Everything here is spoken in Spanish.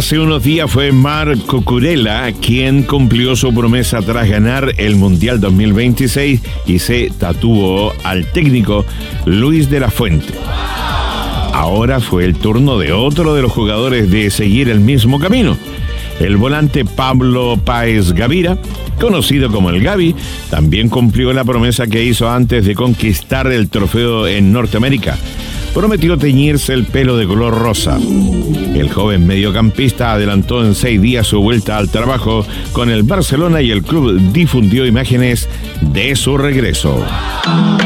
Hace unos días fue Marc Cucurella quien cumplió su promesa tras ganar el Mundial 2026 y se tatuó al técnico Luis de la Fuente. Ahora fue el turno de otro de los jugadores de seguir el mismo camino. El volante Pablo Páez Gavira, conocido como el Gavi, también cumplió la promesa que hizo antes de conquistar el trofeo en Norteamérica. Prometió teñirse el pelo de color rosa. El joven mediocampista adelantó en 6 días su vuelta al trabajo con el Barcelona y el club difundió imágenes de su regreso.